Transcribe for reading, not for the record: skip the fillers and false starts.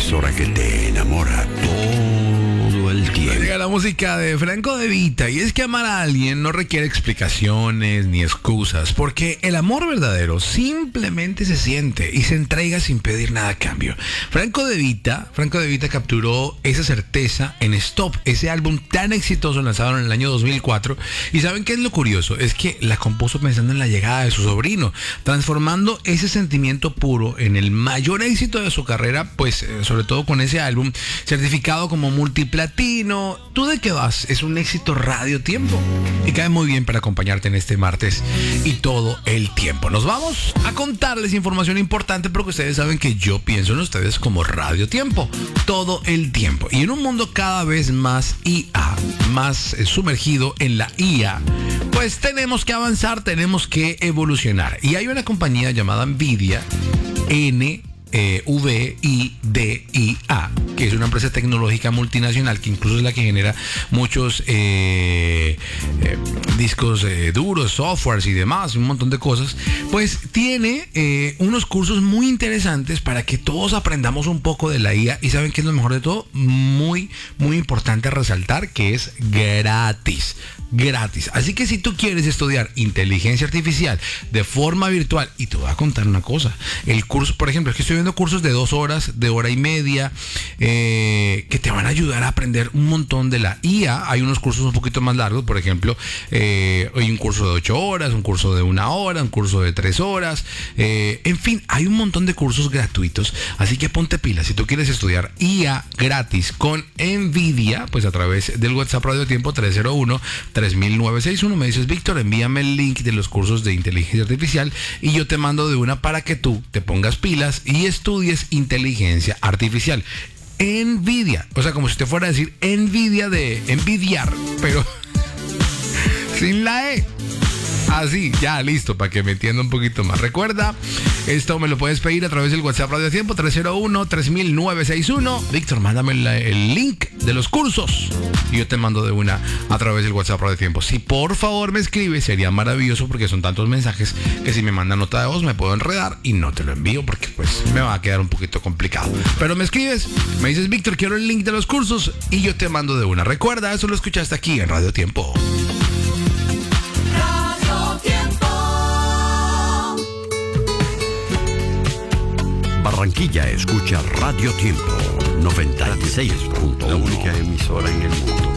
emisora que te enamora todo el tiempo. Llega la música de Franco De Vita, y es que amar a alguien no requiere explicaciones ni excusas, porque el amor verdadero simplemente se siente y se entrega sin pedir nada a cambio. Franco De Vita capturó esa certeza en Stop, ese álbum tan exitoso lanzado en el año 2004, y ¿saben qué es lo curioso? Es que la compuso pensando en la llegada de su sobrino, transformando ese sentimiento puro en el mayor éxito de su carrera, pues sobre todo con ese álbum certificado como multiplatino. ¿Tú de qué vas? Es un éxito Radio Tiempo y cae muy bien para acompañarte en este martes y todo el tiempo. Nos vamos a contarles información importante, porque ustedes saben que yo pienso en ustedes como Radio Tiempo todo el tiempo, y en un mundo cada vez más IA, más sumergido en la IA, pues tenemos que avanzar, tenemos que evolucionar, y hay una compañía llamada Nvidia, NVIDIA, que es una empresa tecnológica multinacional que incluso es la que genera muchos discos duros, softwares y demás, un montón de cosas. Pues tiene unos cursos muy interesantes para que todos aprendamos un poco de la IA, y ¿saben qué es lo mejor de todo? Muy importante resaltar que es gratis. Así que si tú quieres estudiar inteligencia artificial de forma virtual, y te voy a contar una cosa, el curso, por ejemplo, es que estoy viendo cursos de 2 horas, de hora y media, que te van a ayudar a aprender un montón de la IA. Hay unos cursos un poquito más largos, por ejemplo, hay un curso de 8 horas, un curso de 1 hora, un curso de 3 horas, en fin, hay un montón de cursos gratuitos, así que ponte pilas. Si tú quieres estudiar IA gratis con Nvidia, pues a través del WhatsApp Radio Tiempo 301-3961 me dices: Víctor, envíame el link de los cursos de inteligencia artificial, y yo te mando de una para que tú te pongas pilas y estudies inteligencia artificial. Nvidia, o sea, como si usted fuera a decir envidia de envidiar, pero sin la E. Así, ya listo, para que me entienda un poquito más. Recuerda, esto me lo puedes pedir a través del WhatsApp Radio Tiempo 301-3961. Víctor, mándame el link de los cursos y yo te mando de una a través del WhatsApp Radio Tiempo. Si por favor me escribes, sería maravilloso, porque son tantos mensajes que si me manda nota de voz me puedo enredar y no te lo envío, porque pues me va a quedar un poquito complicado. Pero me escribes, me dices: Víctor, quiero el link de los cursos, y yo te mando de una. Recuerda, eso lo escuchaste aquí en Radio Tiempo. Barranquilla escucha Radio Tiempo 96. La única emisora en el mundo